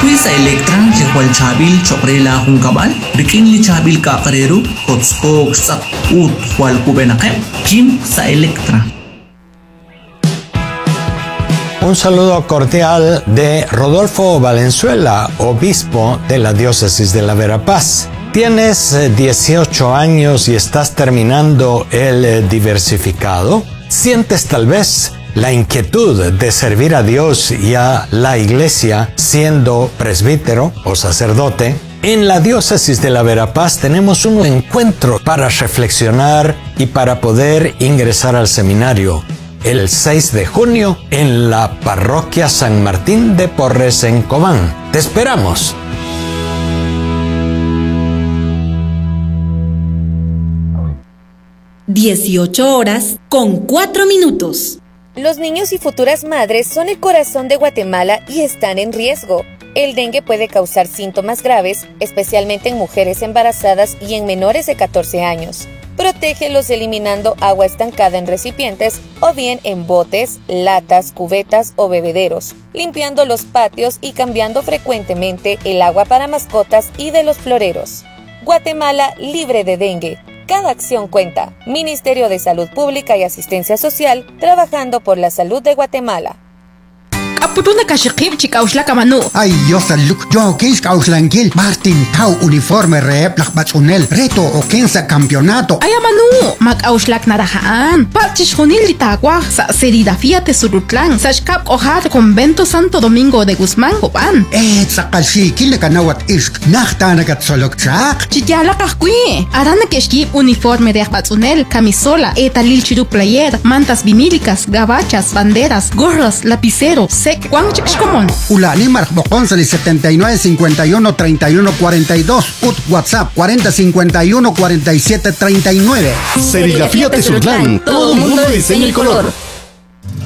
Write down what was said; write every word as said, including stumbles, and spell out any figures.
Quiz sa Electra, Jekwal Chabil, Chokrela Hungkabal, Rikinli Chabil Kakareru, Kotskog Sak Ut Hual Kubenakem, Kim sa Electra. Un saludo cordial de Rodolfo Valenzuela, obispo de la diócesis de la Verapaz. ¿Tienes dieciocho años y estás terminando el diversificado? ¿Sientes tal vez la inquietud de servir a Dios y a la iglesia siendo presbítero o sacerdote? En la diócesis de la Verapaz tenemos un encuentro para reflexionar y para poder ingresar al seminario. El seis de junio en la parroquia San Martín de Porres en Cobán. ¡Te esperamos! dieciocho horas con cuatro minutos. Los niños y futuras madres son el corazón de Guatemala y están en riesgo. El dengue puede causar síntomas graves, especialmente en mujeres embarazadas y en menores de catorce años. Protégelos eliminando agua estancada en recipientes o bien en botes, latas, cubetas o bebederos, limpiando los patios y cambiando frecuentemente el agua para mascotas y de los floreros. Guatemala libre de dengue. Cada acción cuenta. Ministerio de Salud Pública y Asistencia Social, trabajando por la salud de Guatemala. Aputuna kashikib chikaushla kamanu. Ay, yo saluk. Yo kis kauslankil. Martin Tau uniforme rep lakbatsunel. Reto o kensa campeonato. Ay, amanu. Mak auslak narahaan. Pachish honil litagua. Sa serida fiate surutlan. Sashkap ojar convento Santo Domingo de Guzmán, Cobán. Eh, sakalshi kile kanawat isk. Nachtanagat solok chak. Chiyala kahkui. Arana keshkib uniforme de akbatsunel. Camisola. Etalil chiru player. Mantas vinílicas. Gabachas. Banderas. Gorras. Lapiceros. Juan Chixcomón. Ulani Marcbocón setenta y nueve cincuenta y uno treinta y uno cuarenta y dos. Ut WhatsApp cuarenta cincuenta y uno cuarenta y siete treinta y nueve. Serigrafía Tezutlán. Todo el mundo diseña el color.